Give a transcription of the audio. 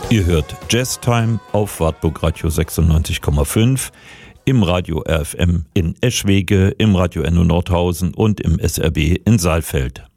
Ihr hört Jazztime auf Wartburg Radio 96,5, im Radio RFM in Eschwege, im Radio Enno Nordhausen und im SRB in Saalfeld.